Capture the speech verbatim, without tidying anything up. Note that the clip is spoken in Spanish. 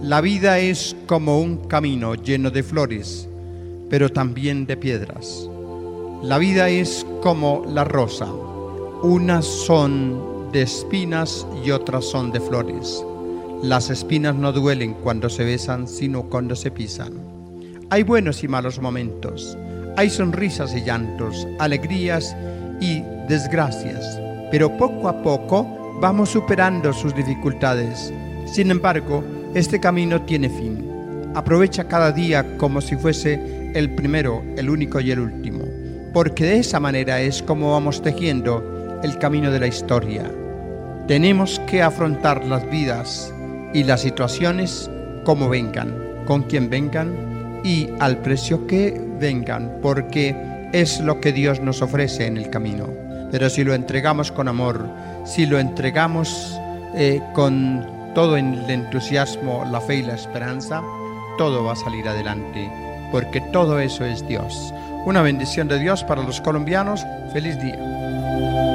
La vida es como un camino lleno de flores, pero también de piedras. La vida es como la rosa. Unas son de espinas y otras son de flores. Las espinas no duelen cuando se besan, sino cuando se pisan. Hay buenos y malos momentos. Hay sonrisas y llantos, alegrías y desgracias. Pero poco a poco vamos superando sus dificultades. Sin embargo, este camino tiene fin. Aprovecha cada día como si fuese el primero, el único y el último. Porque de esa manera es como vamos tejiendo el camino de la historia. Tenemos que afrontar las vidas y las situaciones como vengan, con quien vengan y al precio que vengan, porque es lo que Dios nos ofrece en el camino. Pero si lo entregamos con amor, si lo entregamos eh, con todo el entusiasmo, la fe y la esperanza, todo va a salir adelante, porque todo eso es Dios. Una bendición de Dios para los colombianos. Feliz día.